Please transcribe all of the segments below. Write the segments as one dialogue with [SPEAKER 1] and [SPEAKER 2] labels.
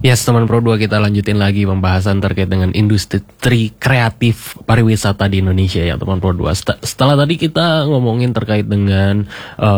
[SPEAKER 1] Yes, teman Pro 2, kita lanjutin lagi pembahasan terkait dengan industri kreatif pariwisata di Indonesia ya teman Pro 2. Setelah tadi kita ngomongin terkait dengan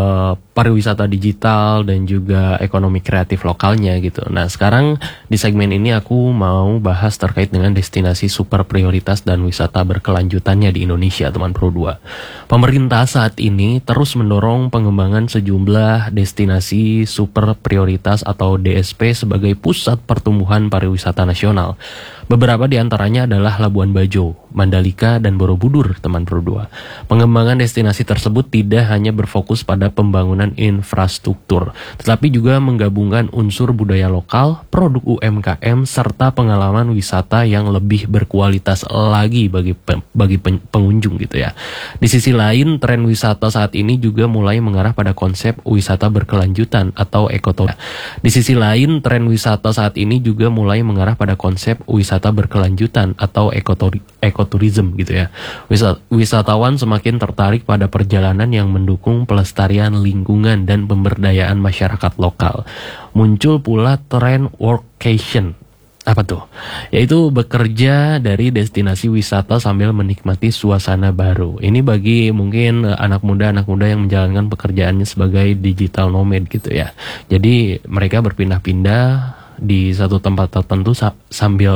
[SPEAKER 1] pariwisata digital dan juga ekonomi kreatif lokalnya gitu. Nah sekarang di segmen ini aku mau bahas terkait dengan destinasi super prioritas dan wisata berkelanjutannya di Indonesia teman Pro 2. Pemerintah saat ini terus mendorong pengembangan sejumlah destinasi super prioritas atau DSP sebagai pusat pertumbuhan pariwisata nasional. Beberapa di antaranya adalah Labuan Bajo, Mandalika, dan Borobudur, teman Pro 2. Pengembangan destinasi tersebut tidak hanya berfokus pada pembangunan infrastruktur, tetapi juga menggabungkan unsur budaya lokal, produk UMKM, serta pengalaman wisata yang lebih berkualitas lagi bagi pengunjung gitu ya. Di sisi lain, tren wisata saat ini juga mulai mengarah pada konsep wisata berkelanjutan atau ekoturism. Di sisi lain, tren wisata saat ini juga mulai mengarah pada konsep wisata berkelanjutan atau ekoturism gitu ya. Wisatawan semakin tertarik pada perjalanan yang mendukung pelestarian lingkungan dan pemberdayaan masyarakat lokal. Muncul pula tren workation. Apa tuh? Yaitu bekerja dari destinasi wisata sambil menikmati suasana baru. Ini bagi mungkin anak muda yang menjalankan pekerjaannya sebagai digital nomad gitu ya. Jadi mereka berpindah-pindah di satu tempat tertentu sambil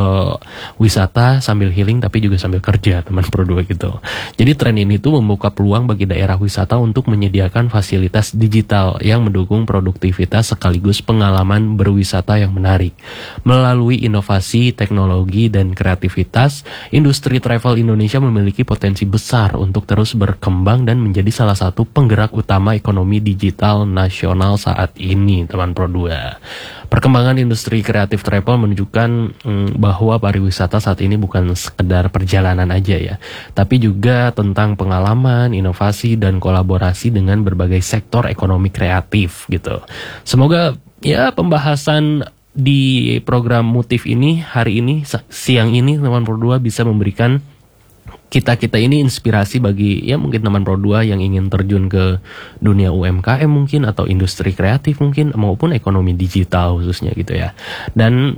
[SPEAKER 1] wisata, sambil healing, tapi juga sambil kerja, teman Pro 2 gitu. Jadi tren ini tuh membuka peluang bagi daerah wisata untuk menyediakan fasilitas digital yang mendukung produktivitas sekaligus pengalaman berwisata yang menarik. Melalui inovasi, teknologi, dan kreativitas, industri travel Indonesia memiliki potensi besar untuk terus berkembang dan menjadi salah satu penggerak utama ekonomi digital nasional saat ini, teman Pro 2. Perkembangan industri kreatif travel menunjukkan bahwa pariwisata saat ini bukan sekedar perjalanan aja ya, tapi juga tentang pengalaman, inovasi, dan kolaborasi dengan berbagai sektor ekonomi kreatif gitu. Semoga ya pembahasan di program Motif ini hari ini, siang ini teman Pro 2 bisa memberikan kita ini inspirasi bagi ya mungkin teman Pro 2 yang ingin terjun ke dunia UMKM mungkin atau industri kreatif mungkin maupun ekonomi digital khususnya gitu ya. Dan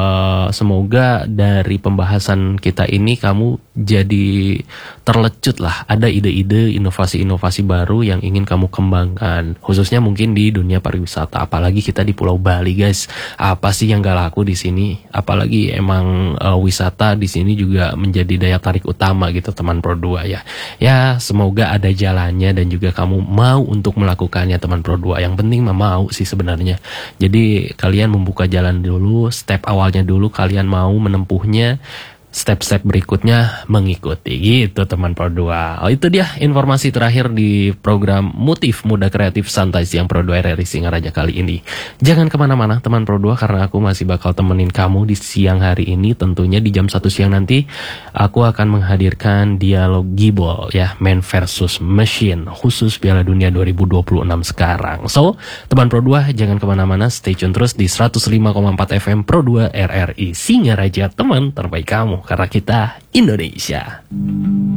[SPEAKER 1] semoga dari pembahasan kita ini kamu jadi terlecut lah, ada ide-ide inovasi-inovasi baru yang ingin kamu kembangkan khususnya mungkin di dunia pariwisata, apalagi kita di Pulau Bali guys. Apa sih yang gak laku di sini? Apalagi emang wisata di sini juga menjadi daya tarik utama gitu teman Pro 2 ya. Ya semoga ada jalannya dan juga kamu mau untuk melakukannya teman Pro 2. Yang penting mau sih sebenarnya. Jadi kalian membuka jalan dulu, step awalnya dulu kalian mau menempuhnya, step-step berikutnya mengikuti gitu teman Pro 2. Oh, itu dia informasi terakhir di program Motif Muda Kreatif Santai Siang Pro 2 RRI Singaraja kali ini. Jangan kemana-mana teman Pro 2 karena aku masih bakal temenin kamu di siang hari ini. Tentunya di jam 1 siang nanti aku akan menghadirkan dialog Gibol ya, Man versus Machine khusus Piala Dunia 2026 sekarang. So teman Pro 2 jangan kemana-mana, stay tune terus di 105,4 FM Pro 2 RRI Singaraja, teman terbaik kamu. Karena kita Indonesia.